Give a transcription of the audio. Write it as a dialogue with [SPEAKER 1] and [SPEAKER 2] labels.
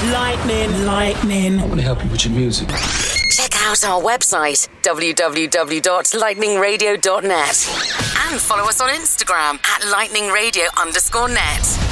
[SPEAKER 1] Lightning.
[SPEAKER 2] I want to help you with your music.
[SPEAKER 3] Check out our website, www.lightningradio.net. And follow us on Instagram @lightningradio_net.